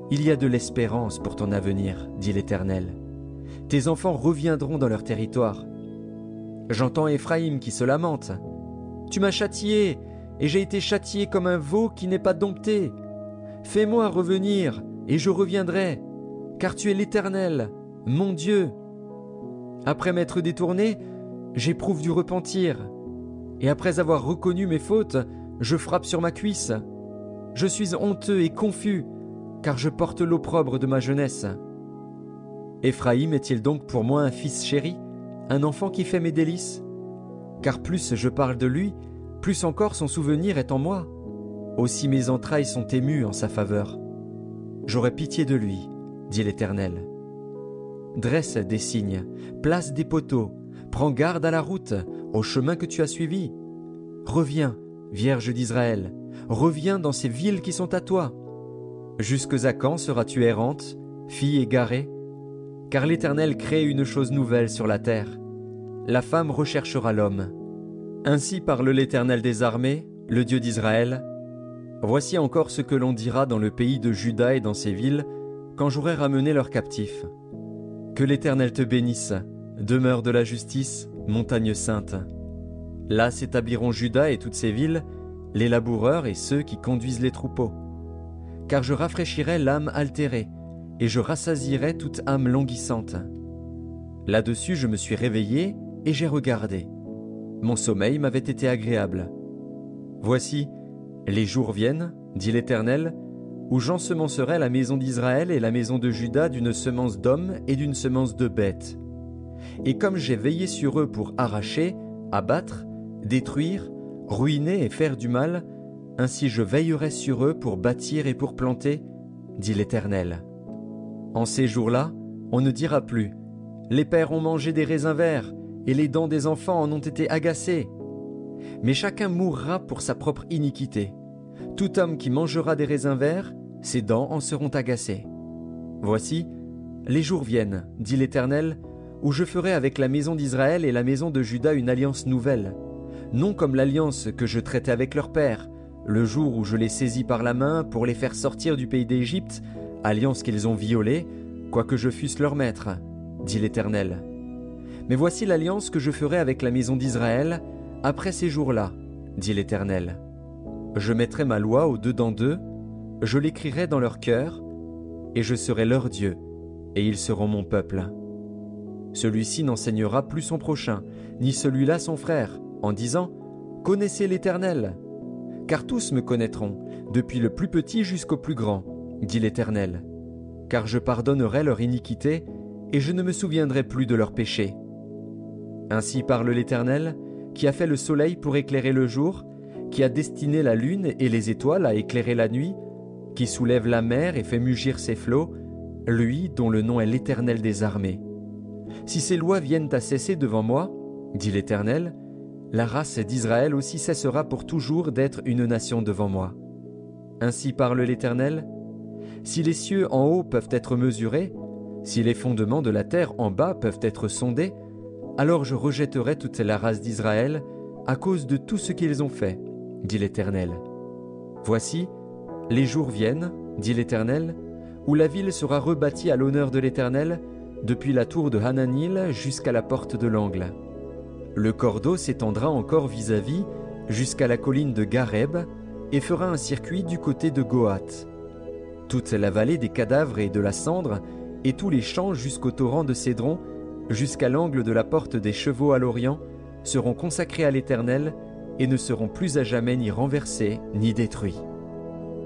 Il y a de l'espérance pour ton avenir, dit l'Éternel. Tes enfants reviendront dans leur territoire. J'entends Éphraïm qui se lamente. Tu m'as châtié, et j'ai été châtié comme un veau qui n'est pas dompté. Fais-moi revenir, et je reviendrai, car tu es l'Éternel, mon Dieu. Après m'être détourné, j'éprouve du repentir, et après avoir reconnu mes fautes, je frappe sur ma cuisse. Je suis honteux et confus, car je porte l'opprobre de ma jeunesse. Éphraïm est-il donc pour moi un fils chéri, un enfant qui fait mes délices? Car plus je parle de lui, plus encore son souvenir est en moi. Aussi mes entrailles sont émues en sa faveur. J'aurai pitié de lui, dit l'Éternel. Dresse des signes, place des poteaux, prends garde à la route, au chemin que tu as suivi. Reviens, Vierge d'Israël, reviens dans ces villes qui sont à toi. Jusque à quand seras-tu errante, fille égarée? Car l'Éternel crée une chose nouvelle sur la terre. La femme recherchera l'homme. Ainsi parle l'Éternel des armées, le Dieu d'Israël. Voici encore ce que l'on dira dans le pays de Juda et dans ses villes, quand j'aurai ramené leurs captifs. Que l'Éternel te bénisse, demeure de la justice, montagne sainte. Là s'établiront Juda et toutes ses villes, les laboureurs et ceux qui conduisent les troupeaux. Car je rafraîchirai l'âme altérée, et je rassasierai toute âme languissante. Là-dessus je me suis réveillé, et j'ai regardé. Mon sommeil m'avait été agréable. Voici, les jours viennent, dit l'Éternel, où j'ensemencerai la maison d'Israël et la maison de Juda d'une semence d'hommes et d'une semence de bêtes. Et comme j'ai veillé sur eux pour arracher, abattre, détruire, ruiner et faire du mal, ainsi je veillerai sur eux pour bâtir et pour planter, dit l'Éternel. En ces jours-là, on ne dira plus « Les pères ont mangé des raisins verts, et les dents des enfants en ont été agacées. » Mais chacun mourra pour sa propre iniquité. Tout homme qui mangera des raisins verts, ses dents en seront agacées. Voici, les jours viennent, dit l'Éternel, où je ferai avec la maison d'Israël et la maison de Juda une alliance nouvelle, non comme l'alliance que je traitais avec leur père, le jour où je les saisis par la main pour les faire sortir du pays d'Égypte, alliance qu'ils ont violée, quoique je fusse leur maître, dit l'Éternel. Mais voici l'alliance que je ferai avec la maison d'Israël après ces jours-là, dit l'Éternel. Je mettrai ma loi au-dedans d'eux, je l'écrirai dans leur cœur, et je serai leur Dieu, et ils seront mon peuple. Celui-ci n'enseignera plus son prochain, ni celui-là son frère, en disant « Connaissez l'Éternel », car tous me connaîtront, depuis le plus petit jusqu'au plus grand, dit l'Éternel, car je pardonnerai leur iniquité, et je ne me souviendrai plus de leurs péchés. Ainsi parle l'Éternel, qui a fait le soleil pour éclairer le jour, qui a destiné la lune et les étoiles à éclairer la nuit, qui soulève la mer et fait mugir ses flots, lui dont le nom est l'Éternel des armées. Si ces lois viennent à cesser devant moi, dit l'Éternel, la race d'Israël aussi cessera pour toujours d'être une nation devant moi. Ainsi parle l'Éternel, si les cieux en haut peuvent être mesurés, si les fondements de la terre en bas peuvent être sondés, alors je rejetterai toute la race d'Israël à cause de tout ce qu'ils ont fait, dit l'Éternel. Voici, les jours viennent, dit l'Éternel, où la ville sera rebâtie à l'honneur de l'Éternel, depuis la tour de Hananil jusqu'à la porte de l'angle. Le cordeau s'étendra encore vis-à-vis jusqu'à la colline de Gareb et fera un circuit du côté de Gohath. Toute la vallée des cadavres et de la cendre et tous les champs jusqu'au torrent de Cédron, jusqu'à l'angle de la porte des chevaux à l'Orient, seront consacrés à l'Éternel et ne seront plus à jamais ni renversés ni détruits.